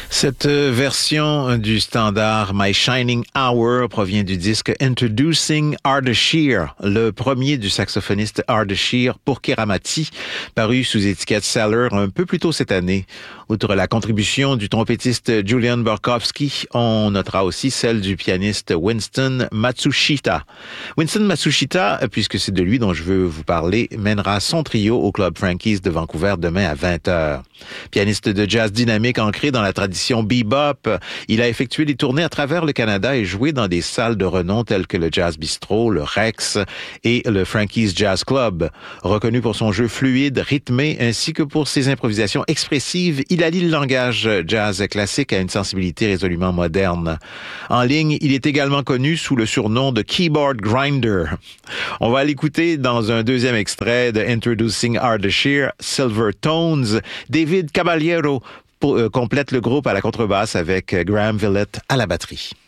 Cette version du standard My Shining Hour provient du disque Introducing Ardeshir, le premier du saxophoniste Ardeshir pour Keramati, paru sous étiquette Cellar un peu plus tôt cette année. Outre la contribution du trompettiste Julian Borkowski, on notera aussi celle du pianiste Winston Matsushita. Winston Matsushita, puisque c'est de lui dont je veux vous parler, mènera son trio au Club Frankie's de Vancouver demain à 20h. Pianiste de jazz dynamique ancré dans la tradition bebop, il a effectué des tournées à travers le Canada et joué dans des salles de renom telles que le Jazz Bistro, le Rex et le Frankie's Jazz Club. Reconnu pour son jeu fluide, rythmé, ainsi que pour ses improvisations expressives, il allie le langage jazz classique à une sensibilité résolument moderne. En ligne, il est également connu sous le surnom de Keyboard Grinder. On va l'écouter dans un deuxième extrait de Introducing Ardeshir, Silver Tones. David Caballero complète le groupe à la contrebasse avec Graham Villette à la batterie.